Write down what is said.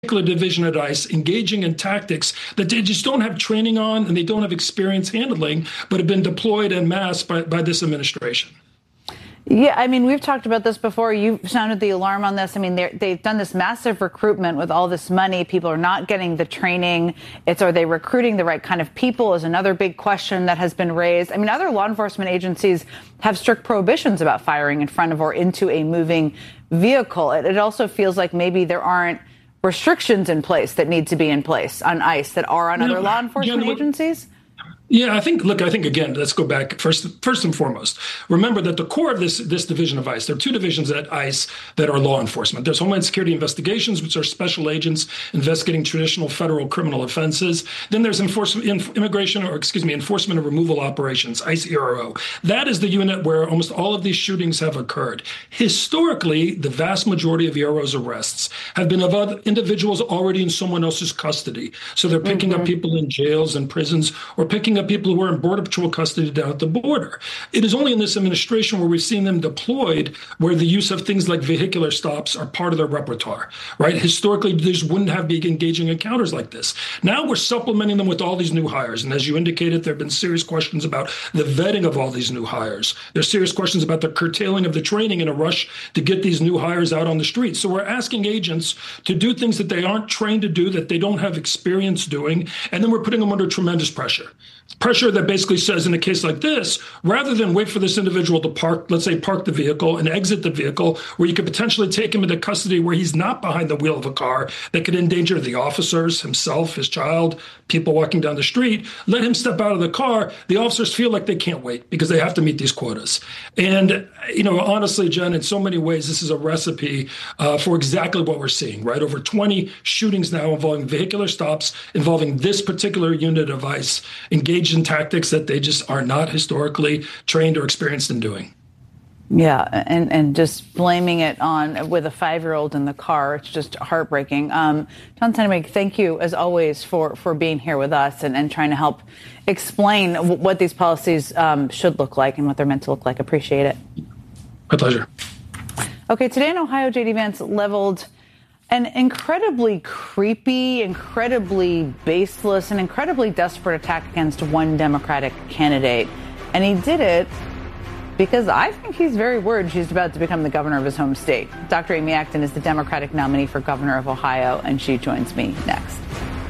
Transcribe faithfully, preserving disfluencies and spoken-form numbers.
particular division at ICE engaging in tactics that they just don't have training on and they don't have experience handling, but have been deployed en masse by, by this administration. Yeah, I mean, we've talked about this before. You've sounded the alarm on this. I mean, they've done this massive recruitment with all this money. People are not getting the training. It's, are they recruiting the right kind of people is another big question that has been raised. I mean, other law enforcement agencies have strict prohibitions about firing in front of or into a moving vehicle. It, it also feels like maybe there aren't restrictions in place that need to be in place on ICE that are on you other know, law enforcement yeah, agencies? Yeah, I think, look, I think, again, let's go back first, first and foremost. Remember that the core of this, this division of ICE, there are two divisions at ICE that are law enforcement. There's Homeland Security Investigations, which are special agents investigating traditional federal criminal offenses. Then there's enforcement, immigration, or excuse me, enforcement and removal operations, ICE E R O. That is the unit where almost all of these shootings have occurred. Historically, the vast majority of E R O's arrests have been of other individuals already in someone else's custody. So they're picking mm-hmm. up people in jails and prisons, or picking up people who are in Border Patrol custody down at the border. It is only in this administration where we've seen them deployed where the use of things like vehicular stops are part of their repertoire, right? Historically, they just wouldn't have been engaging encounters like this. Now we're supplementing them with all these new hires. And as you indicated, there have been serious questions about the vetting of all these new hires. There's serious questions about the curtailing of the training in a rush to get these new hires out on the streets. So we're asking agents to do things that they aren't trained to do, that they don't have experience doing, and then we're putting them under tremendous pressure. Pressure that basically says, in a case like this, rather than wait for this individual to park, let's say park the vehicle and exit the vehicle, where you could potentially take him into custody where he's not behind the wheel of a car that could endanger the officers, himself, his child, people walking down the street, let him step out of the car. The officers feel like they can't wait because they have to meet these quotas. And, you know, honestly, Jen, in so many ways, this is a recipe uh, for exactly what we're seeing, right? Over twenty shootings now involving vehicular stops, involving this particular unit of ICE, engaged in tactics that they just are not historically trained or experienced in doing. Yeah, and, and just blaming it on with a five-year-old in the car, it's just heartbreaking. Um, John Sonnenberg, thank you, as always, for, for being here with us and, and trying to help explain w- what these policies um, should look like and what they're meant to look like. Appreciate it. My pleasure. Okay, today in Ohio, J D Vance leveled an incredibly creepy, incredibly baseless, and incredibly desperate attack against one Democratic candidate. And he did it because I think he's very worried she's about to become the governor of his home state. Doctor Amy Acton is the Democratic nominee for governor of Ohio, and she joins me next.